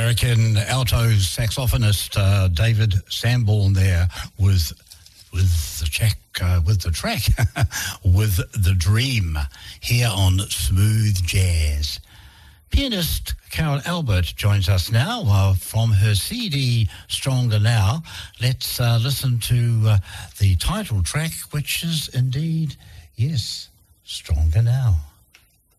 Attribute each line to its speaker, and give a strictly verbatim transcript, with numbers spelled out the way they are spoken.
Speaker 1: American alto saxophonist uh, David Sanborn there with with the check uh, with the track with the Dream here on Smooth Jazz. Pianist Carol Albert joins us now uh, from her C D Stronger Now. Let's uh, listen to uh, the title track, which is indeed, yes, Stronger Now.